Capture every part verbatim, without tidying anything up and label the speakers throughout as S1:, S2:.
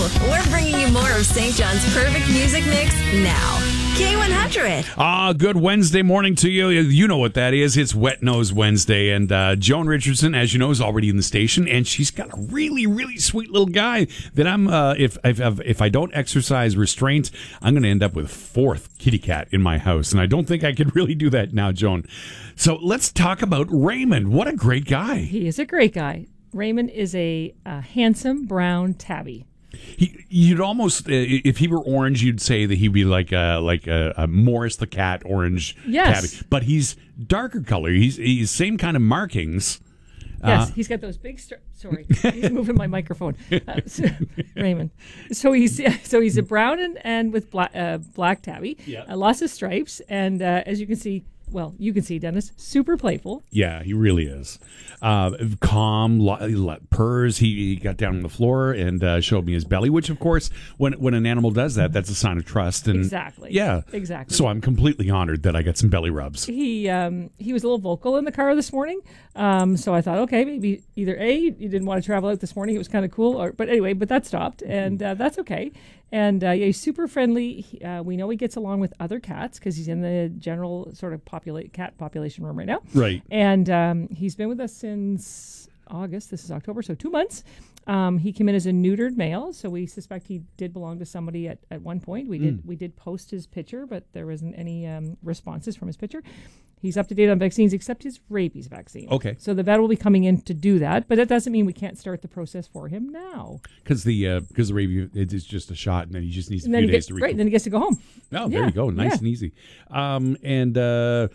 S1: We're bringing you more of Saint John's perfect music mix now. K one hundred.
S2: Ah, good Wednesday morning to you. You know what that is. It's Wet Nose Wednesday. And uh, Joan Richardson, as you know, is already in the station. And she's got a really, really sweet little guy that I'm, uh, if, if, if I don't exercise restraint, I'm going to end up with a fourth kitty cat in my house. And I don't think I could really do that now, Joan. So let's talk about Raymond. What a great guy.
S3: He is a great guy. Raymond is a, a handsome brown tabby.
S2: He, you'd almost, uh, if he were orange, you'd say that he'd be like a, like a, a Morris the Cat orange
S3: Yes.
S2: tabby. But he's darker color. He's, he's same kind of markings.
S3: Yes,
S2: Uh,
S3: he's got those big. Stri- Sorry, he's moving my microphone. Uh, so, Raymond. So he's so he's a brown and, and with black uh, black tabby.
S2: Yeah.
S3: Uh, lots of stripes, and uh, as you can see, well, you can see Dennis, super playful.
S2: Yeah, he really is. Uh, calm, lo- lo- purrs. He, he got down on the floor and uh, showed me his belly, which, of course, when when an animal does that, that's a sign of trust. And
S3: Exactly.
S2: Yeah.
S3: Exactly.
S2: So I'm completely honored that I got some belly rubs.
S3: He um, he was a little vocal in the car this morning, um, so I thought, okay, maybe either A, you didn't want to travel out this morning, it was kind of cool, or but anyway, but that stopped, and uh, that's okay. And uh, yeah, he's super friendly. He, uh, we know he gets along with other cats because he's in the general sort of populate cat population room right now.
S2: Right.
S3: And um, he's been with us since August. This is October, so two months. Um, he came in as a neutered male, so we suspect he did belong to somebody at, at one point. We did we did post his picture, but there wasn't any um, responses from his picture. He's up to date on vaccines, except his rabies vaccine.
S2: Okay.
S3: So the vet will be coming in to do that, but that doesn't mean we can't start the process for him now.
S2: Because the uh, because the rabies, it is just a shot, and then he just needs a
S3: And then
S2: few
S3: he
S2: days
S3: gets,
S2: to
S3: right,
S2: recoup.
S3: then he gets to go home.
S2: Oh, there
S3: Yeah,
S2: you go, nice
S3: yeah.
S2: and easy. Um, and uh,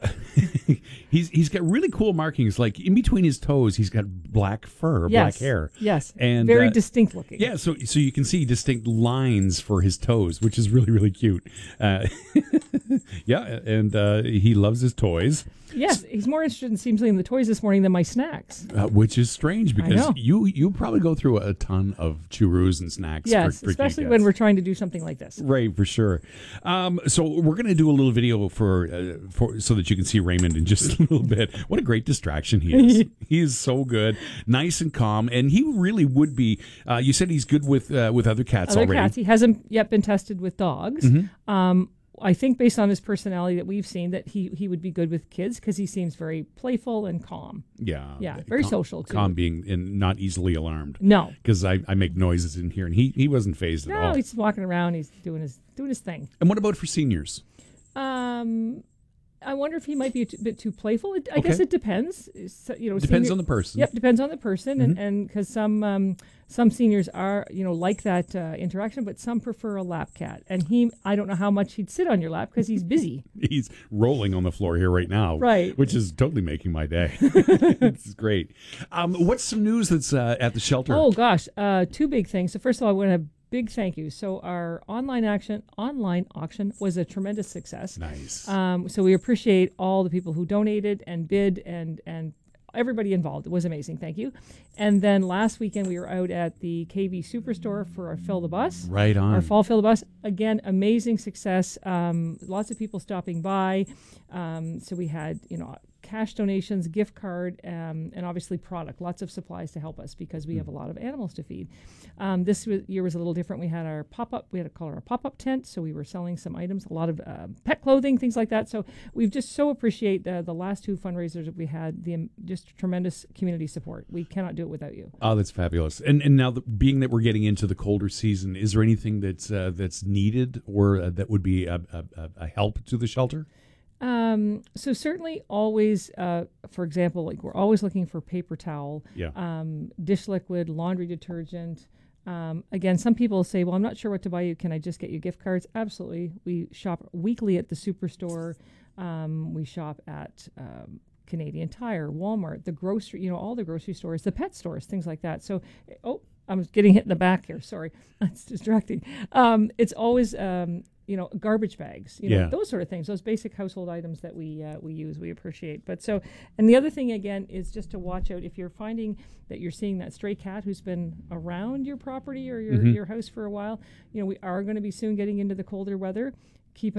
S2: he's he's got really cool markings, like in between his toes. He's got black fur,
S3: Yes.
S2: black hair.
S3: Yes.
S2: And
S3: Very
S2: uh,
S3: distinct looking.
S2: Yeah, so so you can see distinct lines for his toes, which is really really cute. Uh, yeah, and uh, he loves his toys,
S3: Yes. He's more interested in seems like in the toys this morning than my snacks.
S2: uh, which is strange because
S3: know.
S2: you you probably go through a ton of churros and snacks.
S3: Yes,
S2: for, for
S3: especially
S2: kitty
S3: when
S2: cats.
S3: we're trying to do something like this.
S2: Right, for sure. Um, so we're going to do a little video for uh, for so that you can see Raymond in just a little bit. What a great distraction he is. He is so good, nice and calm, and he really would be. Uh, you said he's good with uh, with other cats
S3: Other
S2: already. Mm-hmm.
S3: cats. He hasn't yet been tested with dogs. Um, I think based on his personality that we've seen that he, he would be good with kids because he seems very playful and calm.
S2: Yeah,
S3: Yeah, very
S2: calm,
S3: social, too.
S2: Calm, being and not easily alarmed.
S3: No.
S2: Because I, I make noises in here, and he, he wasn't phased at
S3: No,
S2: all.
S3: he's walking around. He's doing his doing his thing.
S2: And what about for seniors?
S3: Um, I wonder if he might be a t- bit too playful. It, I
S2: Okay.
S3: guess it depends. So, you know,
S2: Depends
S3: senior-
S2: on the person.
S3: Yep, depends on the person, and and because some um, some seniors are you know like that uh, interaction, but some prefer a lap cat. And he, I don't know how much he'd sit on your lap because he's busy.
S2: He's rolling on the floor here right now,
S3: Right.
S2: Which is totally making my day. It's great. Um, what's some news that's uh, at the shelter?
S3: Oh gosh, uh, two big things. So first of all, I want to big thank you. So our online action online auction was a tremendous success.
S2: Nice.
S3: Um, so we appreciate all the people who donated and bid and and everybody involved. It was amazing. Thank you. And then last weekend we were out at the K V Superstore for our Fill the Bus.
S2: Right on.
S3: Our fall Fill the Bus. Again, amazing success. Um, lots of people stopping by. Um, so we had, you know, cash donations, gift card, um, and obviously product. Lots of supplies to help us because we have a lot of animals to feed. Um, this w- year was a little different. We had our pop-up, we had to call it our pop-up tent, so we were selling some items, a lot of uh, pet clothing, things like that. So we've just so appreciate the, the last two fundraisers that we had, the um, just tremendous community support. We cannot do it without you.
S2: Oh, that's fabulous. And and now, the, being that we're getting into the colder season, is there anything that's uh, that's needed or uh, that would be a, a, a help to the shelter?
S3: Um, so certainly always, uh, for example, like we're always looking for paper towel,
S2: Yeah.
S3: um, dish liquid, laundry detergent. Um, again, some people say, well, I'm not sure what to buy you. Can I just get you gift cards? Absolutely. We shop weekly at the Superstore. Um, we shop at um, Canadian Tire, Walmart, the grocery, you know, all the grocery stores, the pet stores, things like that. So, oh, I'm getting hit in the back here. Sorry. That's distracting. Um, it's always, um, you know, garbage bags, you know,
S2: Yeah.
S3: those sort of things, those basic household items that we uh, we use, we appreciate. But so, and the other thing again is just to watch out if you're finding that you're seeing that stray cat who's been around your property or your,
S2: Mhm.
S3: your house for a while. You know, we are going to be soon getting into the colder weather.